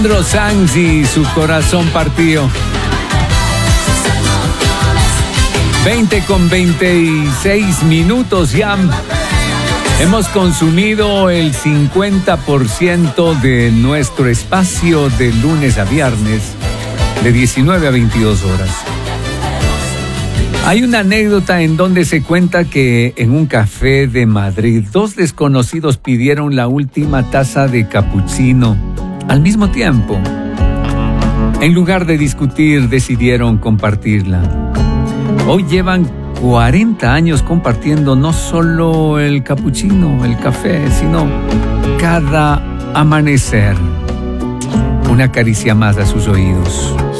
Alejandro Sanz y su corazón partido. 20:26 ya. Hemos consumido el 50% de nuestro espacio de lunes a viernes, de 19 a 22 horas. Hay una anécdota en donde se cuenta que en un café de Madrid, dos desconocidos pidieron la última taza de capuchino al mismo tiempo. En lugar de discutir, decidieron compartirla. Hoy llevan 40 años compartiendo no solo el capuchino, el café, sino cada amanecer. Una caricia más a sus oídos.